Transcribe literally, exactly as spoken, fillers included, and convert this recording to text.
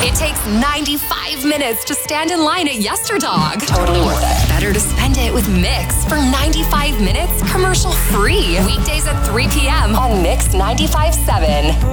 It takes ninety-five minutes to stand in line at YesterDog. Totally worth it. Better to spend it with Mix for ninety-five minutes commercial free. Weekdays at three p.m. on Mix ninety-five point seven.